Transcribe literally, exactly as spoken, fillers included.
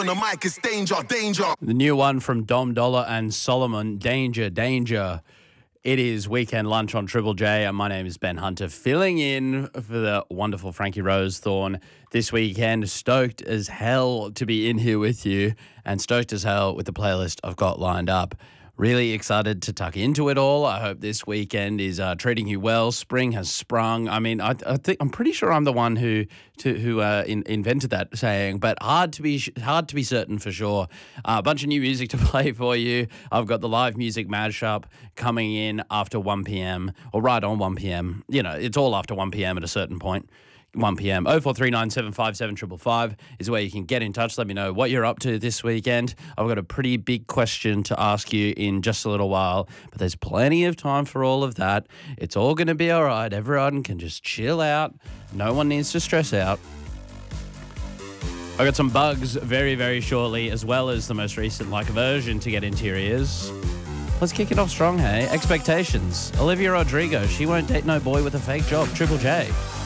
On the mic, it's danger, danger. The new one from Dom Dollar and Solomon, Danger, Danger. It is Weekend Lunch on Triple J, and my name is Ben Hunter, filling in for the wonderful Frankie Rosethorn this weekend. Stoked as hell to be in here with you, and stoked as hell with the playlist I've got lined up. Really excited to tuck into it all. I hope this weekend is uh, treating you well. Spring has sprung. I mean, I, I think I'm pretty sure I'm the one who to, who uh, in, invented that saying, but hard to be hard to be certain for sure. Uh, a bunch of new music to play for you. I've got the live music mashup coming in after one p.m. or right on one p.m. You know, it's all after one p.m. at a certain point. one p.m. oh four three nine seven five seven five five five is where you can get in touch. Let me know what you're up to this weekend. I've got a pretty big question to ask you in just a little while, but there's plenty of time for all of that. It's all going to be all right. Everyone can just chill out. No one needs to stress out. I've got some bugs very, very shortly, as well as the most recent like version to get into your ears. Let's kick it off strong, hey? Expectations. Olivia Rodrigo, she won't date no boy with a fake job. Triple J.